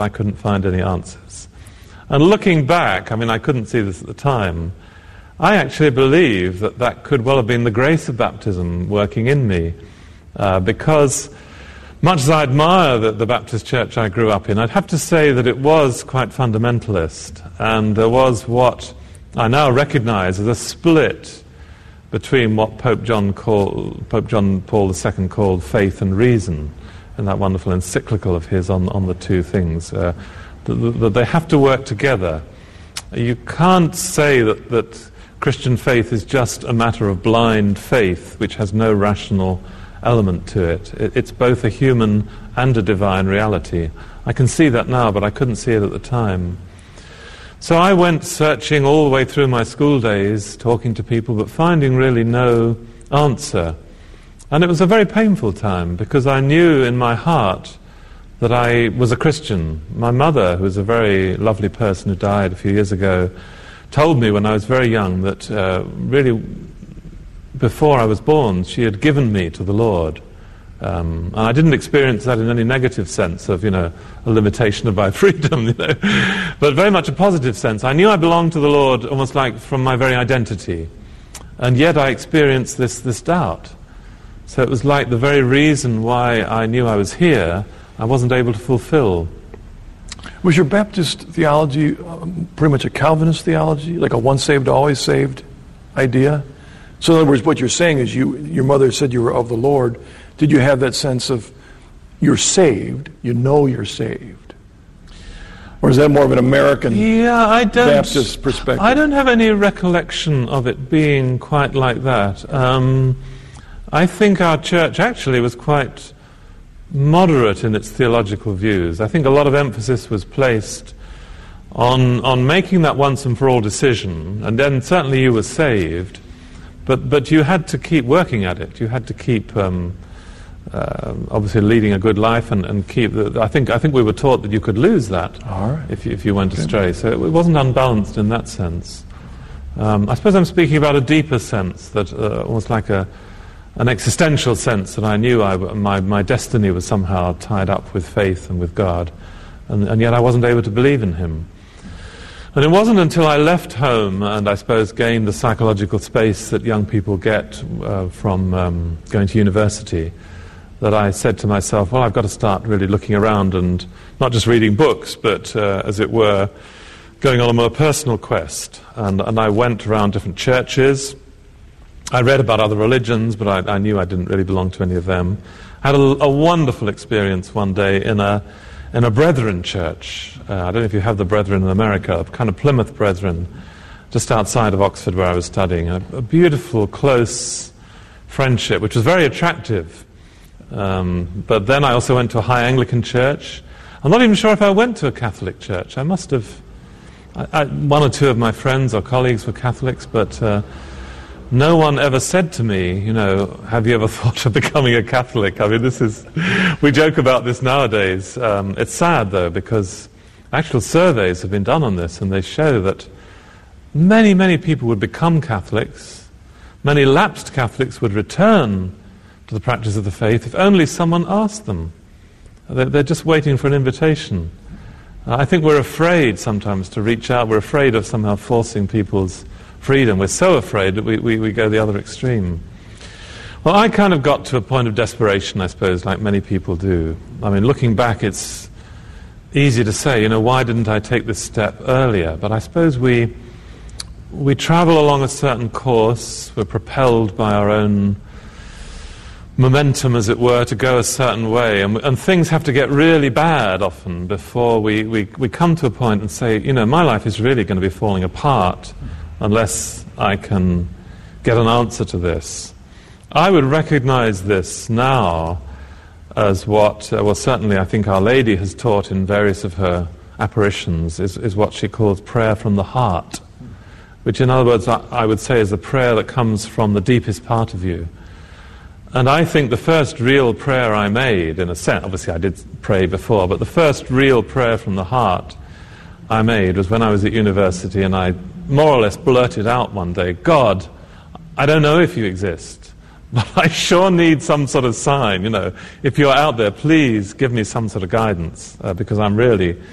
I couldn't find any answers. And looking back, I mean, I couldn't see this at the time, I actually believe that that could well have been the grace of baptism working in me, because much as I admire the Baptist church I grew up in, I'd have to say that it was quite fundamentalist, and there was what I now recognize as a split between what Pope John Paul II called faith and reason, in that wonderful encyclical of his on the two things. They have to work together. You can't say that Christian faith is just a matter of blind faith, which has no rational element to it. It's both a human and a divine reality. I can see that now, but I couldn't see it at the time. So I went searching all the way through my school days, talking to people, but finding really no answer. And it was a very painful time, because I knew in my heart that I was a Christian. My mother, who was a very lovely person who died a few years ago, told me when I was very young that really before I was born she had given me to the Lord. And I didn't experience that in any negative sense of, a limitation of my freedom, but very much a positive sense. I knew I belonged to the Lord almost like from my very identity. And yet I experienced this doubt. So it was like the very reason why I knew I was here, I wasn't able to fulfill. Was your Baptist theology pretty much a Calvinist theology, like a once saved, always saved idea? So in other words, what you're saying is your mother said you were of the Lord. Did you have that sense of you're saved, you're saved? Or is that more of an American Baptist perspective? I don't have any recollection of it being quite like that. I think our church actually was quite moderate in its theological views. I think a lot of emphasis was placed on making that once and for all decision, and then certainly you were saved, but you had to keep working at it. You had to keep obviously leading a good life and keep. I think we were taught that you could lose that if you went astray. So it wasn't unbalanced in that sense. I suppose I'm speaking about a deeper sense, that almost like an existential sense, that I knew my destiny was somehow tied up with faith and with God, and yet I wasn't able to believe in Him. And it wasn't until I left home and I suppose gained the psychological space that young people get from going to university, that I said to myself, well, I've got to start really looking around and not just reading books, but as it were, going on a more personal quest. And I went around different churches. I read about other religions, but I knew I didn't really belong to any of them. I had a wonderful experience one day in a Brethren church. I don't know if you have the Brethren in America, kind of Plymouth Brethren, just outside of Oxford where I was studying. A beautiful, close friendship, which was very attractive. But then I also went to a high Anglican church. I'm not even sure if I went to a Catholic church. I must have. One or two of my friends or colleagues were Catholics, but no one ever said to me, have you ever thought of becoming a Catholic? I mean, we joke about this nowadays. It's sad, though, because actual surveys have been done on this, and they show that many, many people would become Catholics. Many lapsed Catholics would return to the practice of the faith if only someone asked them. They're just waiting for an invitation. I think we're afraid sometimes to reach out. We're afraid of somehow forcing people's freedom. We're so afraid that we go the other extreme. Well, I kind of got to a point of desperation, I suppose, like many people do. I mean, looking back, it's easy to say, why didn't I take this step earlier? But I suppose we travel along a certain course. We're propelled by our own momentum, as it were, to go a certain way. And things have to get really bad often before we come to a point and say, my life is really going to be falling apart unless I can get an answer to this. I would recognize this now as what, certainly I think Our Lady has taught in various of her apparitions, is what she calls prayer from the heart, which in other words I would say is a prayer that comes from the deepest part of you. And I think the first real prayer I made, in a sense, obviously I did pray before, but the first real prayer from the heart I made was when I was at university, and I more or less blurted out one day, God, I don't know if you exist, but I sure need some sort of sign, If you're out there, please give me some sort of guidance, because I'm really